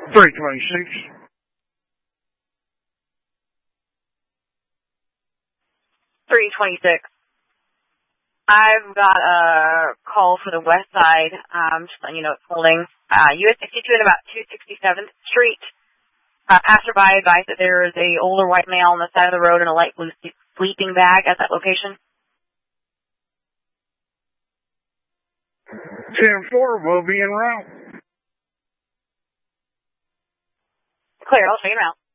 326. 326. I've got a call for the west side. Just letting you know it's holding. US 62 at about 267th Street. Passerby advised that there is a older white male on the side of the road in a light blue sleeping bag at that location. 10-4 will be en route. Clear, I'll show you around.